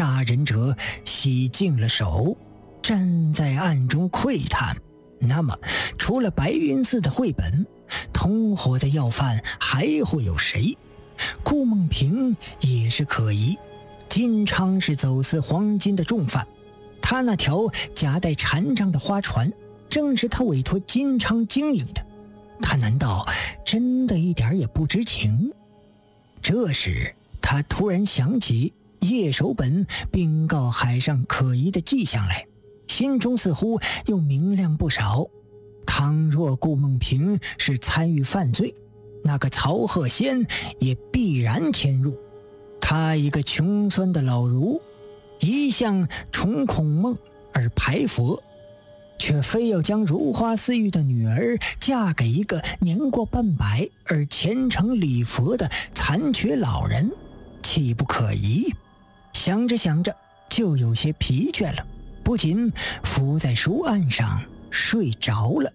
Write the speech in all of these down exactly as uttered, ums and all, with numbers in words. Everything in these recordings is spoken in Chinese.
杀人者洗净了手，站在暗中窥探。那么除了白云寺的绘本，同伙的要犯还会有谁？顾梦平也是可疑。金昌是走私黄金的重犯，他那条夹带禅杖的花船正是他委托金昌经营的，他难道真的一点也不知情？这时他突然想起叶守本禀告海上可疑的迹象来，心中似乎又明亮不少。倘若顾梦平是参与犯罪，那个曹鹤仙也必然潜入。他一个穷酸的老儒，一向崇孔孟而排佛，却非要将如花似玉的女儿嫁给一个年过半百而虔诚礼佛的残缺老人，岂不可疑？想着想着就有些疲倦了，不仅伏在书案上睡着了。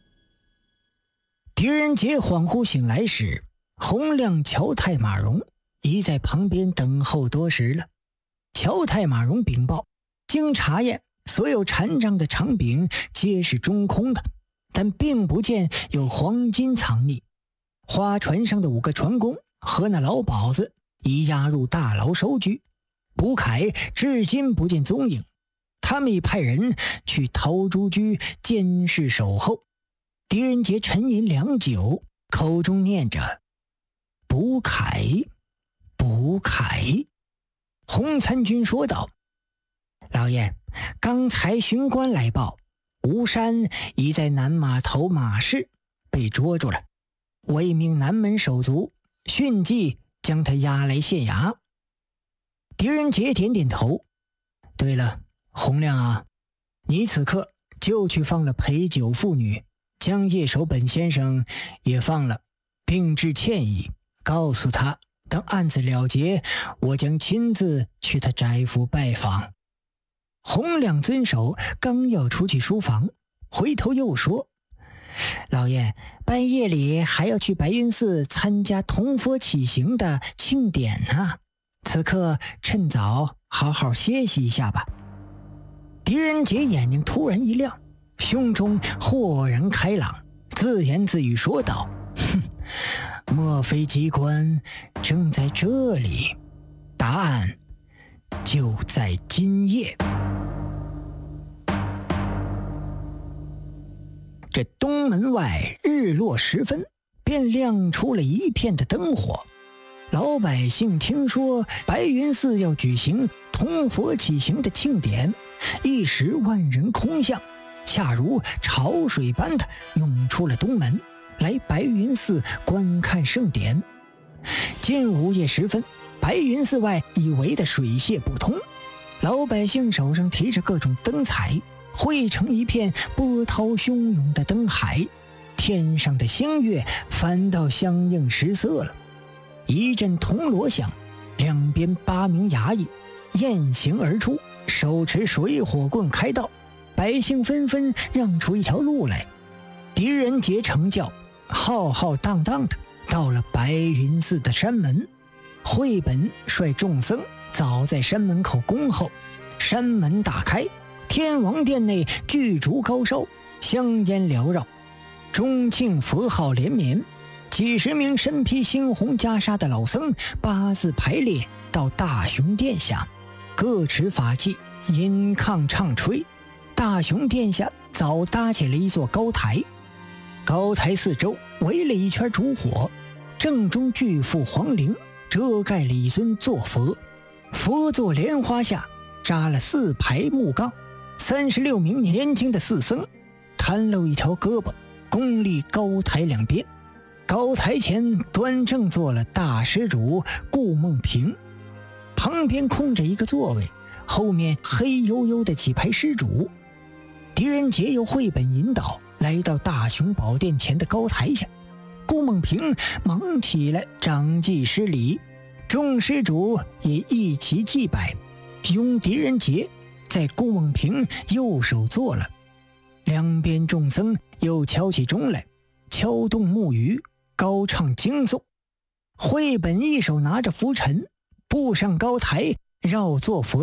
狄仁杰恍惚醒来时，洪亮、乔太、马荣已在旁边等候多时了。乔太、马荣禀报，经查验，所有禅杖的长柄皆是中空的，但并不见有黄金藏匿。花船上的五个船工和那老鸨子已押入大牢收居，卜凯至今不见踪影。他们已派人去陶朱居监视守候。狄仁杰沉吟良久，口中念着卜凯卜凯。洪参军说道，老爷，刚才巡官来报，吴山已在南码头马市被捉住了，我已命南门手足迅即将他押来县衙。狄仁杰点点头，对了，洪亮啊，你此刻就去放了陪酒妇女，将叶守本先生也放了，并致歉意，告诉他等案子了结，我将亲自去他宅府拜访。洪亮遵守，刚要出去书房，回头又说，老爷，半夜里还要去白云寺参加同佛起行的庆典呢，此刻趁早好好歇息一下吧。狄仁杰眼睛突然一亮，胸中豁然开朗，自言自语说道，哼，莫非机关正在这里？答案就在今夜。这东门外日落时分，便亮出了一片的灯火。老百姓听说白云寺要举行同佛起行的庆典，一时万人空巷，恰如潮水般的涌出了东门，来白云寺观看盛典。近午夜时分，白云寺外已围得水泄不通，老百姓手上提着各种灯彩，汇成一片波涛汹涌的灯海，天上的星月反倒相应失色了。一阵铜锣响，两边八名衙役雁行而出，手持水火棍开道，百姓纷纷让出一条路来。狄仁杰乘轿浩浩荡荡的到了白云寺的山门，慧本率众僧早在山门口恭候。山门大开，天王殿内巨烛高烧，香烟缭绕，钟磬佛号连绵。几十名身披猩红袈裟的老僧八字排列到大雄殿下，各持法器，吟抗唱吹。大雄殿下早搭起了一座高台，高台四周围了一圈烛火，正中巨幅黄棂遮盖了一尊坐佛，佛座莲花下扎了四排木杠，三十六名年轻的寺僧袒露一条胳膊，恭立高台两边。高台前端正坐了大施主顾梦平，旁边空着一个座位，后面黑黝黝的几排施主。狄仁杰由绘本引导来到大雄宝殿前的高台下，顾梦平忙起来掌祭施礼，众施主也一齐祭拜，拥狄仁杰在顾梦平右手坐了。两边众僧又敲起钟来，敲动木鱼，高唱经颂。绘本一手拿着拂尘，步上高台，绕坐佛